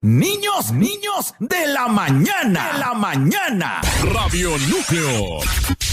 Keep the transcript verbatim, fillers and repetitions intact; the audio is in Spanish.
Niños, niños de la mañana. De la mañana. Radio Núcleo.